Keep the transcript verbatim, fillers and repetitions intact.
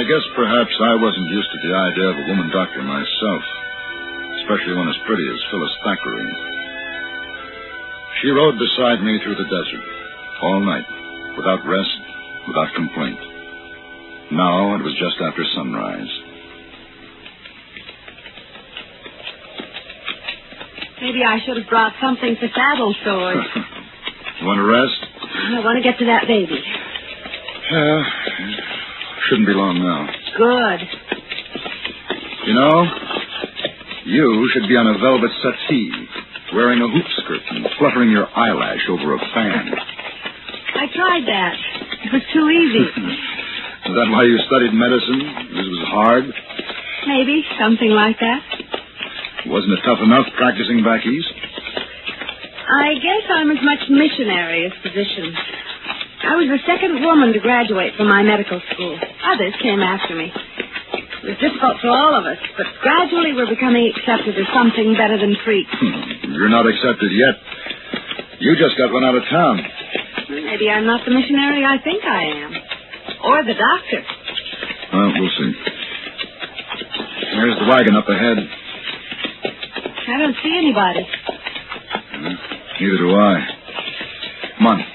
I guess perhaps I wasn't used to the idea of a woman doctor myself, especially one as pretty as Phyllis Thackeray. She rode beside me through the desert, all night, without rest, without complaint. Now it was just after sunrise. Maybe I should have brought something for saddle sores. You want to rest? I want to get to that baby. Yeah, shouldn't be long now. Good. You know, you should be on a velvet settee, wearing a hoop skirt and fluttering your eyelash over a fan. I tried that. It was too easy. Is that why you studied medicine? This was hard? Maybe, something like that. Wasn't it tough enough practicing back east? I guess I'm as much missionary as physician. I was the second woman to graduate from my medical school. Others came after me. It was difficult for all of us, but gradually we're becoming accepted as something better than freaks. You're not accepted yet. You just got run out of town. Maybe I'm not the missionary I think I am. Or the doctor. Well, we'll see. There's the wagon up ahead. I don't see anybody. Uh, neither do I. Come on.